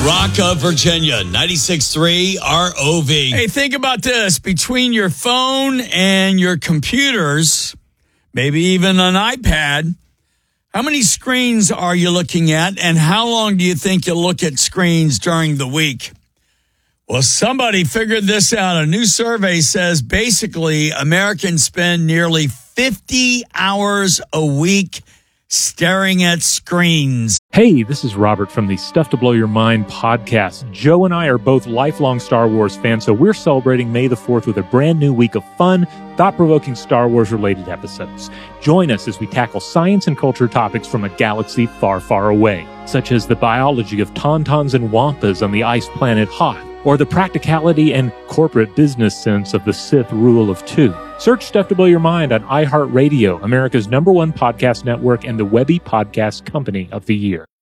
Rock of Virginia, 96.3 ROV. Hey, think about this. Between your phone and your computers, maybe even an iPad, how many screens are you looking at, and how long do you think you'll look at screens during the week? Well, somebody figured this out. A new survey says basically Americans spend nearly 50 hours a week staring at screens. Hey, this is Robert from the Stuff to Blow Your Mind podcast. Joe and I are both lifelong Star Wars fans, so we're celebrating May the 4th with a brand new week of fun, thought-provoking Star Wars-related episodes. Join us as we tackle science and culture topics from a galaxy far, far away, such as the biology of tauntauns and wampas on the ice planet Hoth, or the practicality and corporate business sense of the Sith Rule of Two. Search Stuff to Blow Your Mind on iHeartRadio, America's #1 podcast network and the Webby Podcast Company of the Year.